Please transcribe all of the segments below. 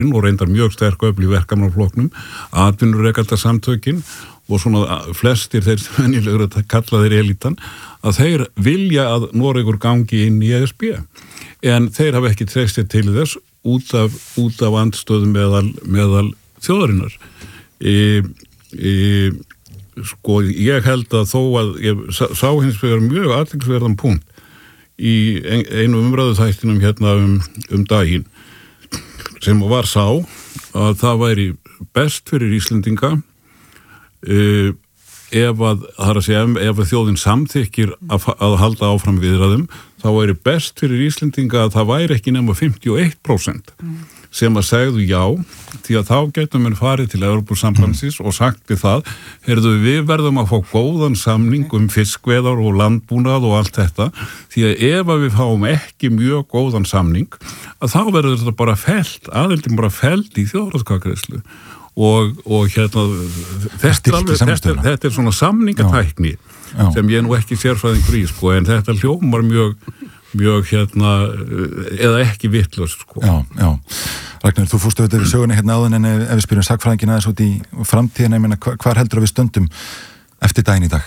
og reyndar mjög sterk öfl í verkamannaflokknum, atvinnurekendasamtökin og svona flestir þeir sem venjulegur að kalla þeir elítan, að þeir vilja að Noregur gangi inn í ESB. En þeir hafa ekki treystið til þess út af andstöðum meðal þjóðarinnar. Sko, ég held að þó að ég sá hins vegar mjög athyglisverðan punkt í einu umræðuþættinum hérna daginn, sem var sá að það væri best fyrir Íslendinga ef að þjóðin samþykkir að halda áfram viðræðum, þá væri best fyrir Íslendinga að það væri ekki nema 51% sem að segðu já, því að þá getum við farið til Evrópusambandsins og sagt við það, við verðum að fá góðan samning fiskveiðar og landbúnað og allt þetta, því að ef við fáum ekki mjög góðan samning, að þá verður þetta bara fellt, aðildin bara fellt í þjóðaratkvæðagreiðslu og hérna, þetta svona samningatækni sem ég nú ekki sérfræðingur í, sko, en þetta hljómar mjög eða ekki vitlaust, sko. Já. Ragnar, þú fórstu auðvitað við sögunni hérna áðan, en ef við spyrjum sakfræðingina aðeins út í framtíðina, ég meina, hvar heldur að við stöndum eftir daginn í dag?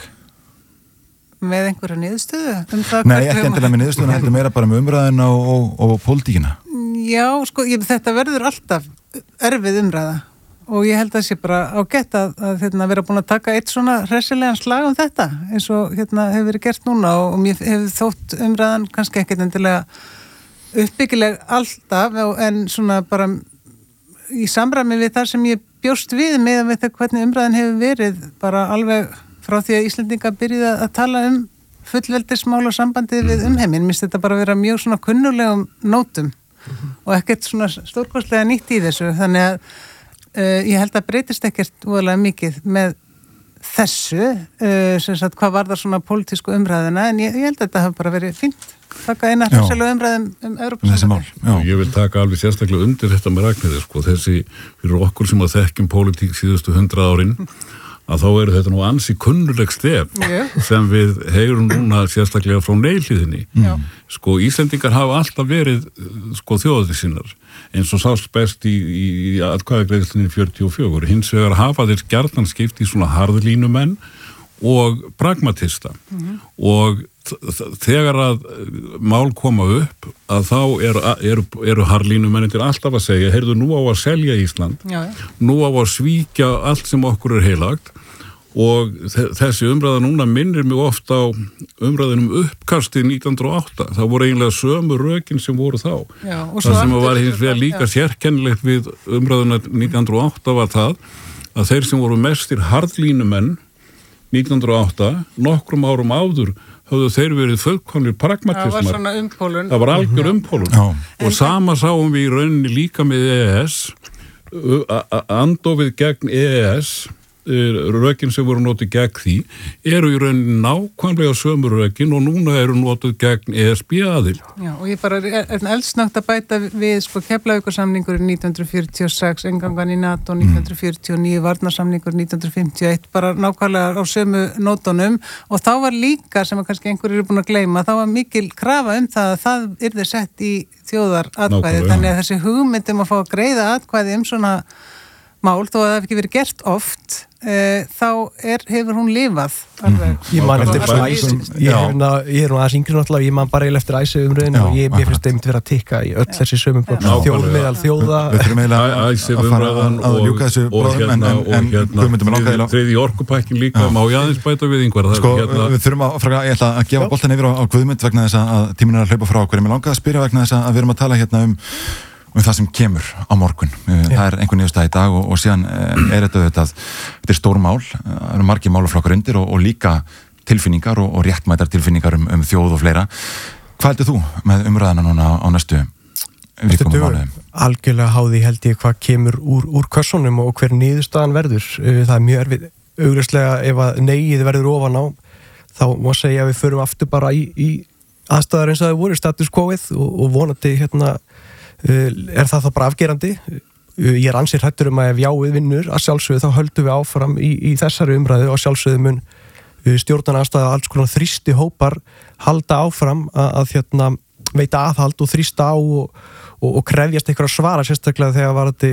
Með einhverja niðurstöðu? Nei, ekki endilega með niðurstöðuna, heldur meira bara með umræðina og pólitíkina. Já, sko, þetta verður alltaf erfið umræða. Og ég held að það sé bara ágætt að vera búin að taka eitt svona hressilegan slag þetta, eins og hefur verið gert núna og mér hefur þótt umræðan kannski ekkert endilega uppbyggileg alltaf, en svona bara í samræmi við það sem ég bjóst við með hvernig umræðan hefur verið bara alveg frá því að Íslendinga byrjuði að tala fullveldismál og sambandið við umheiminn. Mér finnst þetta bara vera mjög svona kunnulegum nótum og ekkert svona stórkostlega nýtt í þessu, þannig að ég held að breytist ekkert úrlega mikið með þessu, sem sagt, hvað var það svona pólitísku umræðina, en ég held að þetta hafa bara verið fínt. Taka eina hressilega umræðum Evrópusambandið. Ég vil taka alveg sérstaklega undir þetta með Ragnheiði, sko, þessi fyrir okkur sem að þekkjum pólitík síðustu 100 árin, að þá eru þetta nú ansi kunnuleg stef sem við heyrum núna sérstaklega frá neilíðinni. Sko, Íslendingar hafa alltaf verið, sko, þjóðir sinnar, eins og sást best í atkvæðagreiðslunni 44. Hins vegar hafa þeir gjarnan skipt í svona harðlínumenn og pragmatista og þegar að mál koma upp að þá eru harðlínumennir alltaf að segja, heyrðu, nú á að selja Ísland, nú á að svíkja allt sem okkur heilagt og þessi umræða núna minnir mig oft á umræðinum uppkastið 1908. Það voru eiginlega sömu rökin sem voru þá. Það sem var hins vegar líka sérkennilegt við umræðuna 1908 var það að þeir sem voru mestir harðlínumenn 1908, nokkrum árum áður höfðu þeir verið fullkomnir pragmatismar. Það var svona umpólun. Það var algjör umpólun. Og sama sáum við í rauninni líka með EES, andofið gegn EES, rökin sem voru notið gegn því, eru í rauninni nákvæmlega sömu rökin og núna eru notið gegn ESB aðild. Já, og ég bara eldsnögt að bæta við, sko, Keflavíkursamningurinn 1946, engangan í NATO 1949, varnarsamningur 1951, bara nákvæmlega á sömu nótunum og þá var líka, sem að kannski einhverjir eru búin að gleyma, þá var mikil krafa það að það yrði sett í þjóðaratkvæði, þannig að þessi hugmyndum að fá að greiða atkvæði svona mál, þó að það hef ekki verið gert oft, þá hefur hún lifað alveg. Ég man eftir bara ég er nú aðeins yngri náttúrulega, ég man bara eftir æsumröðinu og ég finnst þeim vera að tikka í öll þessi sömum þjóð meðal þjóða. Við þurfum eiginlega að fara að ljúka þessu bróðum, en Guðmundur mig langaði þriðji orkupakkin líka, má ég aðeins bæta við einhver. Sko, við þurfum að fara, ég ætla að gefa boltan yfir á Guðmund vegna þess að tíminn er að hlaupa frá okkur. Ég mig langaði að spyrja vegna þess að við erum að tala hérna um það sem kemur á morgun. Það er einhver niðurstaða í dag og síðan þetta er stór mál, það eru margir málaflokkar undir og líka tilfinningar og réttmætar tilfinningar um þjóð og fleira. Hvað heldur þú með umræðina núna á næstu vikum og mánuðum? Algjörlega háði held ég hvað kemur úr kössunum og hver niðurstaðan verður. Það er mjög erfið. Augljóslega ef að negið verður ofan á, þá má segja að við förum aftur bara í aðstæður eins og það voru status quoið og vonandi er það bara afgerandi. Ég er ansið hrættur að ef jáið vinnur að sjálfsögðu þá höldum við áfram í þessari umræðu og sjálfsögðu mun stjórnarandstaða alls konar þrýsti hópar halda áfram að veita aðhald og þrýsta á og krefjast einhverja svara sérstaklega þegar var þetta